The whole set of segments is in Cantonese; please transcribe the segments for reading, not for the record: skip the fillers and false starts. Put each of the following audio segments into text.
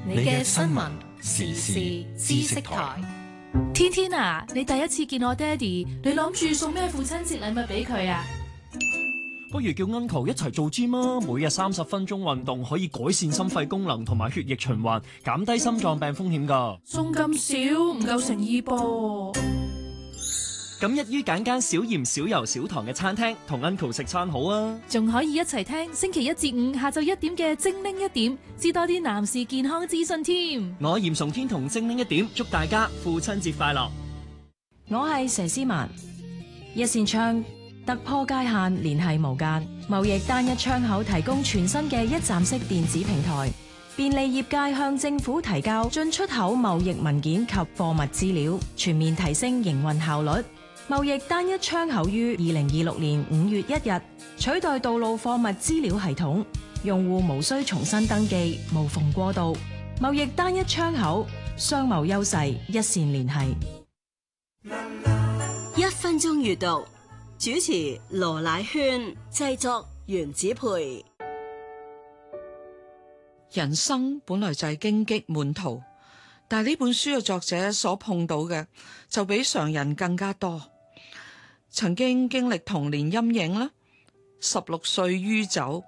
你嘅新聞時事知識台。 天天啊，你第一次見我爹哋，你諗住送咩父親節禮物俾佢啊？ 不如叫 Uncle 一齊做 gym 啊！每日30分鐘運動可以改善心肺功能同埋血液循環，減低心臟病風險㗎。 送咁少唔夠誠意噃。 咁一於揀間少鹽少油少糖嘅餐廳，同 Uncle 食餐好啊！ 仲可以一齊聽星期1至5下晝1點嘅精靈一點，知多啲男士健康資訊添。 我嚴崇天同精靈一點，祝大家父親節快樂！ 我係佘詩曼，一線窗突破界限，聯繫無間，貿易單一窗口提供全新嘅一站式電子平台，便利業界向政府提交進出口貿易文件及貨物資料，全面提升營運效率。貿易單一窗口於2026年5月1日取代道路貨物資料系統，用戶無需重新登記，無縫過渡。貿易單一窗口，商貿優勢一線聯繫。 1分鐘閱讀，主持羅乃萱，製作袁子培。 人生本來就係荊棘滿途，但係呢本書嘅作者所碰到嘅就比常人更加多。曾經經歷童年陰影啦，16歲酗酒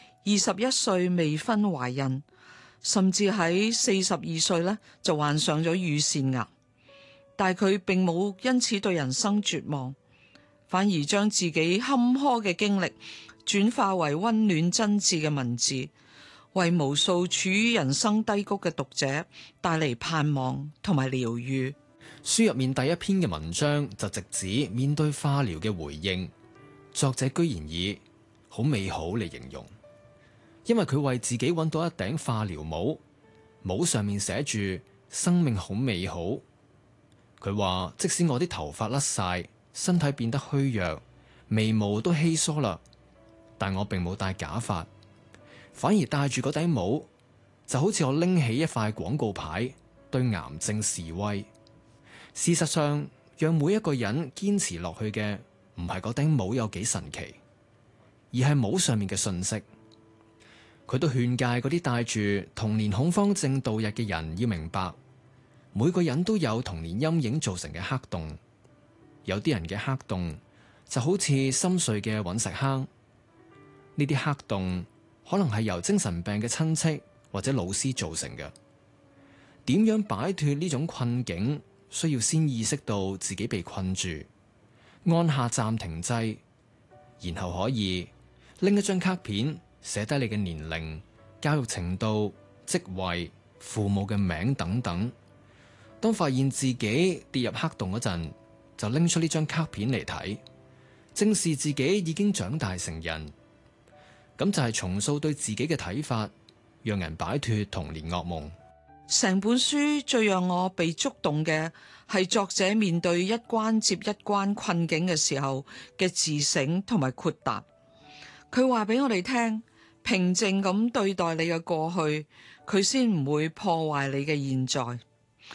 ，21歲未婚懷孕，甚至喺42歲咧就患上咗乳腺癌。但係佢並冇因此對人生絕望，反而將自己坎坷嘅經歷轉化為溫暖真摯嘅文字，為無數處於人生低谷嘅讀者帶嚟盼望同埋療愈。 書入面第一篇嘅文章就直指面對化療嘅回應，作者居然以好美好嚟形容，因為佢為自己揾到一頂化療帽，帽上面寫住生命好美好。佢話即使我啲頭髮甩晒，身體變得虛弱，眉毛都稀疏啦，但我並冇戴假髮，反而戴住嗰頂帽，就好似我拎起一塊廣告牌對癌症示威。事實上，讓每一個人堅持落去嘅唔係嗰頂帽有幾神奇，而係帽上面嘅信息。佢都勸誡嗰啲帶住童年恐慌症度日嘅人要明白，每個人都有童年陰影造成嘅黑洞。有啲人嘅黑洞就好似深邃嘅隕石坑，呢啲黑洞可能係由精神病嘅親戚或者老師造成嘅。點樣擺脫呢種困境？需要先意識到自己被困住，按下暫停掣，然後可以拎一張卡片，寫低你嘅年齡、教育程度、職位、父母嘅名等等。當發現自己跌入黑洞嗰陣，就拎出呢張卡片嚟睇，正視自己已經長大成人。咁就係重塑對自己嘅睇法，讓人擺脫童年噩夢。 成本書最讓我被觸動嘅係作者面對一關接一關困境嘅時候嘅自省同埋豁達。佢話俾我哋聽，平靜咁對待你嘅過去，佢先唔會破壞你嘅現在。呢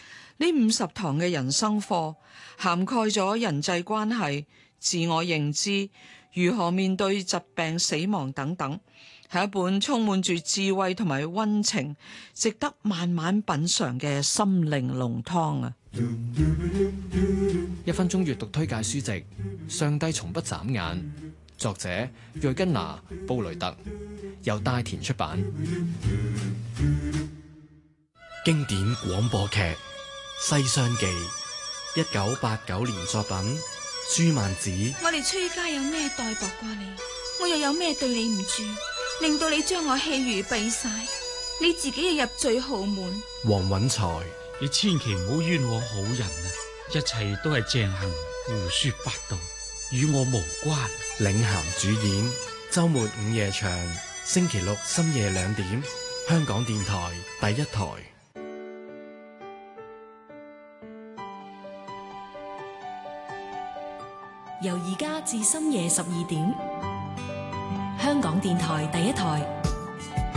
50堂嘅人生課涵蓋咗人際關係、自我認知、如何面對疾病、死亡等等。係一本充滿住智慧同埋溫情，值得慢慢品嘗嘅心靈濃湯啊 ！1分鐘閱讀推介書籍《上帝從不眨眼》，作者瑞根娜·布雷特，由大田出版。 經典廣播劇《西廂記》，1989年作品，朱曼子。 我哋崔家有咩待薄過你？我又有咩對你唔住？令到你將我棄如敝屣，你自己又入罪豪門。 黃允才， 你千祈唔好冤枉好人啊！一切都係鄭恒胡說八道，與我無關。 領銜主演，周末午夜場，星期六深夜2點，香港電台第一台。 由而家至深夜12點，香港電台第一台。